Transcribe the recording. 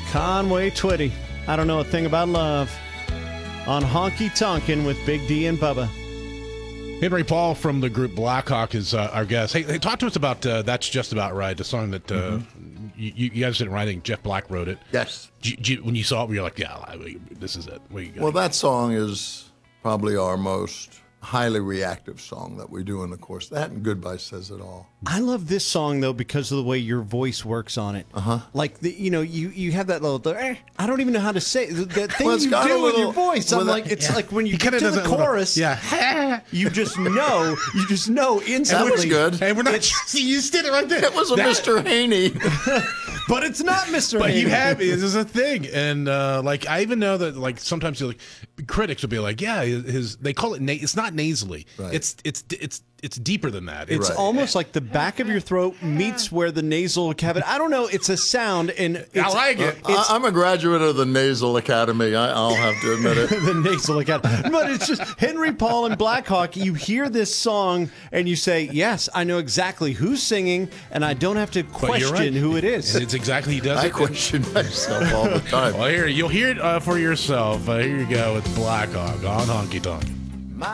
Conway Twitty. I don't know a thing about love. On Honky Tonkin' with Big D and Bubba. Henry Paul from the group Blackhawk is our guest. Hey, talk to us about That's Just About Right, the song that you guys didn't write. I think Jeff Black wrote it. Yes. When you saw it, you're like, yeah, this is it. Well, that song is probably our most highly reactive song that we do in the course. That and Goodbye Says It All. I love this song, though, because of the way your voice works on it. Like, you have that little, I don't even know how to say it. The thing you do with your voice. I'm like, it's like when you get to the chorus, you just know instantly. That was good. Hey, we're not, you just did it right there. It was a Mr. Haney. But it's not Mr. But Haney. you have, this is a thing. And, I even know that, sometimes critics will be like, yeah, they call it, it's not nasally. Right. It's deeper than that. It's almost like the back of your throat meets where the nasal cavity. I don't know. It's a sound, and I like it. I'm a graduate of the Nasal Academy. I'll have to admit it. The Nasal Academy. But it's just Henry Paul and Blackhawk. You hear this song, and you say, yes, I know exactly who's singing, and I don't have to question who it is. And it's exactly he does I it. question myself all the time. Well, you'll hear it for yourself. Here you go. It's Blackhawk on Honky Tonk.